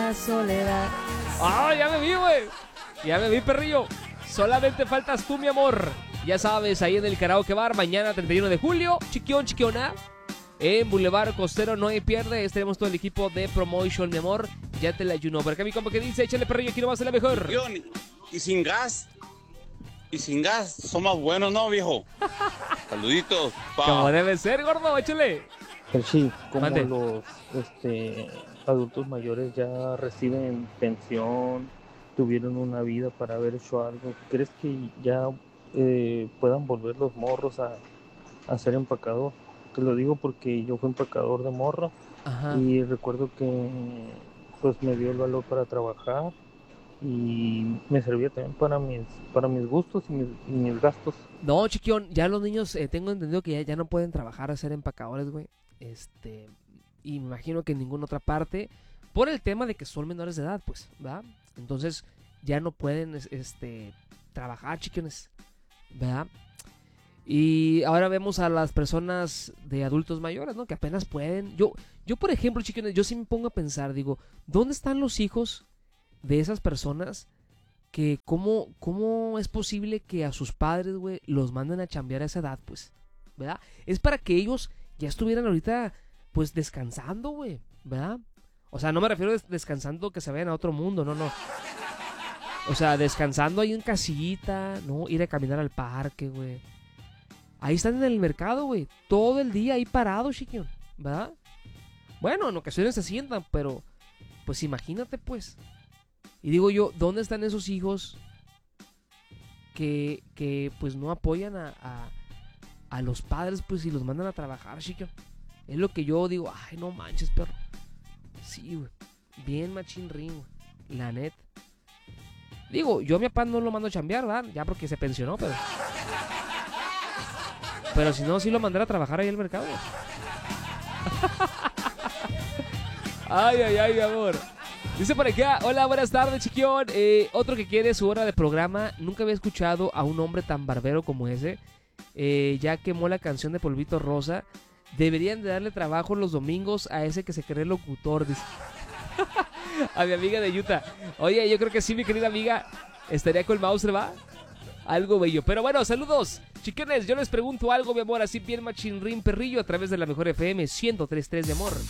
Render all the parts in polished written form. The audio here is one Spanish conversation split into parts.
la soledad. ¡Ah, ya me vi, güey! Ya me vi, perrillo. Solamente faltas tú, mi amor. Ya sabes, ahí en el Karaoke Bar, mañana 31 de julio, chiquión, chiquiona. En Boulevard Costero, no hay pierde. Estaremos todo el equipo de Promotion, mi amor. Ya te la ayuno. Por acá mi compa que dice, échale, perrillo, aquí nomás es la mejor. Y sin gas. Y sin gas, son más buenos, ¿no, viejo? Saluditos. Como debe ser, gordo, échale. Pero sí, como Mande. los adultos mayores ya reciben pensión, tuvieron una vida para haber hecho algo, ¿crees que ya puedan volver los morros a ser empacador? Te lo digo porque yo fui empacador de morro. Ajá. Y recuerdo que pues me dio el valor para trabajar y me servía también para mis gustos y mis gastos. No, chiquión, ya los niños, tengo entendido que ya no pueden trabajar a ser empacadores, güey. Y me imagino que en ninguna otra parte, por el tema de que son menores de edad, pues, ¿verdad? Entonces, ya no pueden, trabajar, chiquiones, ¿verdad? Y ahora vemos a las personas de adultos mayores, ¿no? Que apenas pueden. Yo por ejemplo, chiquiones, yo sí me pongo a pensar, digo, ¿dónde están los hijos de esas personas que cómo es posible que a sus padres, güey, los manden a chambear a esa edad, pues, ¿verdad? Es para que ellos ya estuvieran ahorita, pues, descansando, güey, ¿verdad? O sea, no me refiero a descansando que se vayan a otro mundo, no. O sea, descansando ahí en casita, ¿no? Ir a caminar al parque, güey. Ahí están en el mercado, güey, todo el día ahí parados, chiquión, ¿verdad? Bueno, en ocasiones se sientan, pero, pues, imagínate, pues. Y digo yo, ¿dónde están esos hijos que pues no apoyan a los padres, pues, y los mandan a trabajar, chico? Es lo que yo digo, ay, no manches, perro. Sí, güey, bien machín ring, güey, la neta. Digo, yo a mi papá no lo mando a chambear, ¿verdad? Ya porque se pensionó, pero si no, sí lo mandaré a trabajar ahí al mercado. Ay, mi amor. Dice por acá, hola, buenas tardes, chiquión. Otro que quiere su hora de programa. Nunca había escuchado a un hombre tan barbero como ese. Ya quemó la canción de Polvito Rosa. Deberían de darle trabajo los domingos a ese que se cree locutor, dice. A mi amiga de Utah. Oye, yo creo que sí, mi querida amiga. Estaría con Mauser, ¿va? Algo bello. Pero bueno, saludos, chiquiones. Yo les pregunto algo, mi amor, así bien machinrín perrillo a través de la mejor FM 103.3, de amor.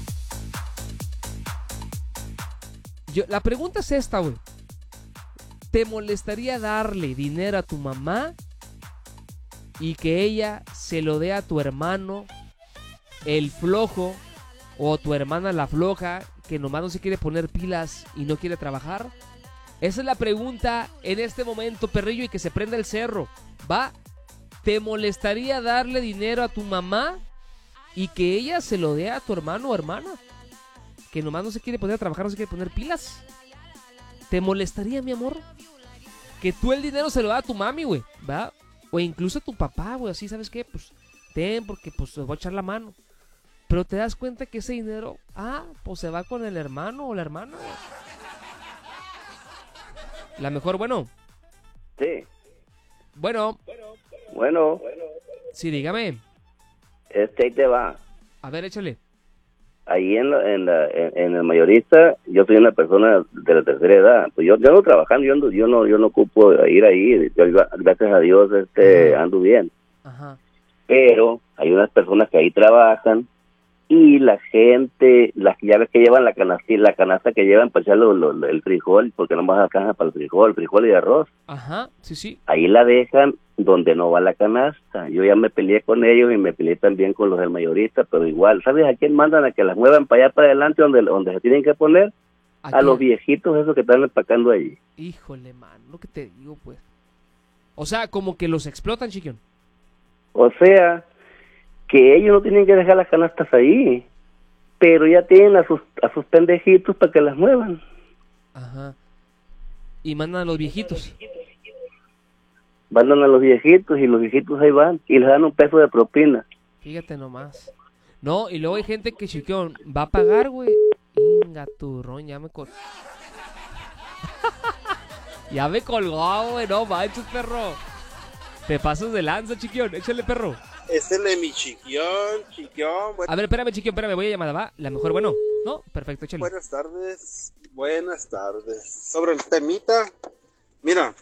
La pregunta es esta, güey. ¿Te molestaría darle dinero a tu mamá y que ella se lo dé a tu hermano, el flojo, o tu hermana la floja, que nomás no se quiere poner pilas y no quiere trabajar? Esa es la pregunta en este momento, perrillo, y que se prenda el cerro, ¿va? ¿Te molestaría darle dinero a tu mamá y que ella se lo dé a tu hermano o hermana, que nomás no se quiere poner a trabajar, no se quiere poner pilas? ¿Te molestaría, mi amor? Que tú el dinero se lo da a tu mami, güey, ¿va? O incluso a tu papá, güey, así, ¿sabes qué? Pues, ten, porque pues te voy a echar la mano. Pero te das cuenta que ese dinero, pues se va con el hermano o la hermana, güey. La mejor, bueno. Sí. Bueno. Bueno. Sí, dígame. Ahí te va. A ver, échale. Ahí en el mayorista, yo soy una persona de la tercera edad. Pues yo ando trabajando, yo no ocupo ir ahí. Yo, gracias a Dios, ando bien. Ajá. Pero hay unas personas que ahí trabajan y la gente, ya ves que llevan la canasta que llevan para echar el frijol, porque no más alcanza para el frijol y arroz. Ajá, sí. Ahí la dejan donde no va la canasta. Yo ya me peleé con ellos y me peleé también con los del mayorista, pero igual, ¿sabes a quién mandan? A que las muevan para allá para adelante donde se tienen que poner. A los viejitos esos que están empacando allí. Híjole, man, lo que te digo, pues. O sea, como que los explotan, chiquión. O sea, que ellos no tienen que dejar las canastas ahí, pero ya tienen a sus pendejitos para que las muevan. Ajá. Y mandan a los viejitos. Mandan a los viejitos y los viejitos ahí van y les dan un peso de propina. Fíjate nomás. No, y luego hay gente que, chiquión, va a pagar, güey. Inga, turrón, ya me colgó. Ya me colgó, güey, no manches, perro. Te pasas de lanza, chiquión, échale, perro. Ese es de mi chiquión. Bueno. A ver, espérame, chiquión, voy a llamar, ¿va? La mejor, bueno. No, perfecto, échale. Buenas tardes. buenas tardes. Sobre el temita, mira,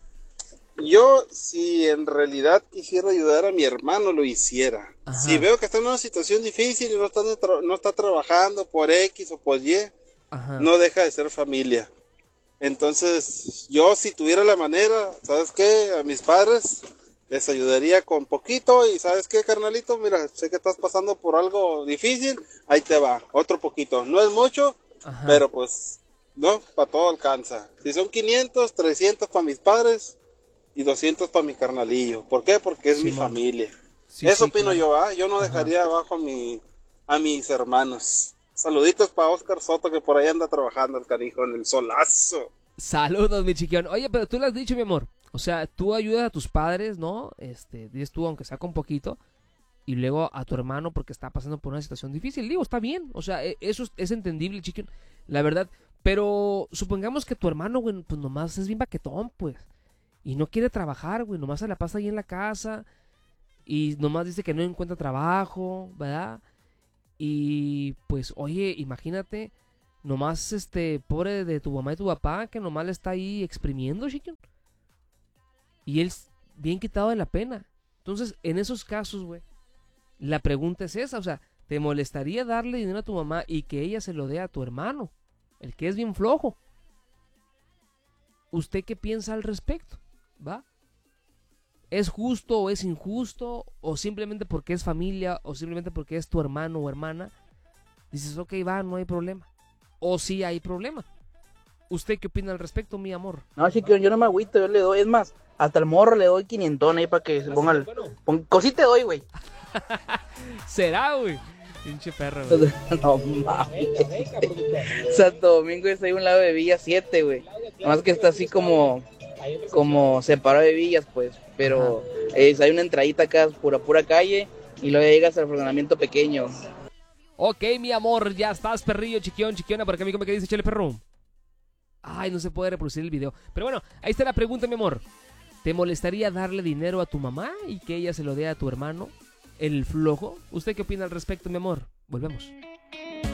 yo si en realidad quisiera ayudar a mi hermano, lo hiciera. Ajá. Si veo que está en una situación difícil y no está trabajando por X o por Y, Ajá. no deja de ser familia. Entonces, yo si tuviera la manera, ¿sabes qué? A mis padres les ayudaría con poquito y ¿sabes qué, carnalito? Mira, sé que estás pasando por algo difícil, ahí te va, otro poquito. No es mucho, Ajá. pero pues, no, para todo alcanza. Si son 500, 300 para mis padres y 200 para mi carnalillo. ¿Por qué? Porque es mi Simón. familia. Sí, Eso sí, opino claro. yo, ¿ah? Yo no Ajá. dejaría abajo a mis hermanos. Saluditos para Oscar Soto, que por ahí anda trabajando el canijo en el solazo. Saludos, mi chiquión. Oye, pero tú lo has dicho, mi amor. O sea, tú ayudas a tus padres, ¿no? Dices tú, aunque sea con poquito. Y luego a tu hermano porque está pasando por una situación difícil. Digo, está bien. O sea, eso es entendible, chiquión. La verdad. Pero supongamos que tu hermano, güey, pues nomás es bien baquetón, pues. Y no quiere trabajar, güey. Nomás se la pasa ahí en la casa. Y nomás dice que no encuentra trabajo, ¿verdad? Y pues, oye, imagínate, nomás pobre de tu mamá y tu papá, que nomás le está ahí exprimiendo, chiquión. Y él bien quitado de la pena. Entonces, en esos casos, güey, la pregunta es esa, o sea, ¿te molestaría darle dinero a tu mamá y que ella se lo dé a tu hermano, el que es bien flojo? ¿Usted qué piensa al respecto? ¿Va? ¿Es justo o es injusto? ¿O simplemente porque es familia? ¿O simplemente porque es tu hermano o hermana? Dices, ok, va, no hay problema. ¿O sí hay problema? ¿Usted qué opina al respecto, mi amor? No, chiquillo, yo no me agüito, yo le doy, es más, hasta el morro le doy 500 ahí para que se ponga el... Cosita te doy, güey. ¿Será, güey? Pinche perro, güey. No mames. Santo Domingo está ahí a un lado de Villa 7, güey. Nomás que está así como separado de villas, pues. Pero hay una entradita acá, pura calle, y luego llegas al fraccionamiento pequeño. Ok, mi amor, ya estás, perrillo, chiquión, chiquiona, por acá, amigo, ¿qué dice, chele perro? Ay, no se puede reproducir el video. Pero bueno, ahí está la pregunta, mi amor. ¿Te molestaría darle dinero a tu mamá y que ella se lo dé a tu hermano, el flojo? ¿Usted qué opina al respecto, mi amor? Volvemos.